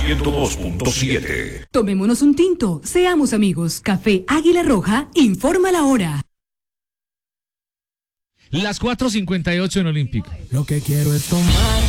102.7. Tomémonos un tinto, seamos amigos. Café Águila Roja informa la hora. Las 4:58 en Olympic. Lo que quiero es tomar